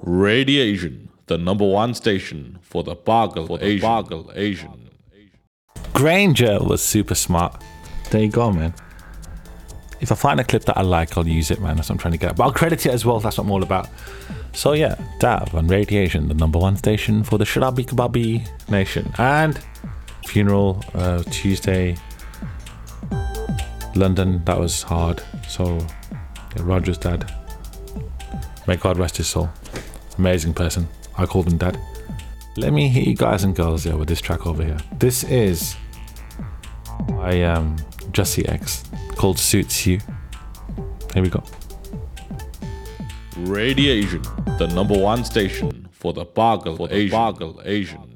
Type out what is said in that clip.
Radiation, the number one station for the Bargle Asian. Granger was super smart. There you go, man. If I find a clip that I like, I'll use it, man. That's what I'm trying to get at. But I'll credit it as well. That's what I'm all about. So yeah, Dav on Radiation, the number one station for the Sharabi Kababi Nation. And funeral, Tuesday, London. That was hard. So yeah, Roger's dad. May God rest his soul. Amazing person. I called him dad. Let me hit you guys and girls with this track over here. This is by Jussie X called Suits You. Here we go. Radiation, the number one station for the Bargle Asian.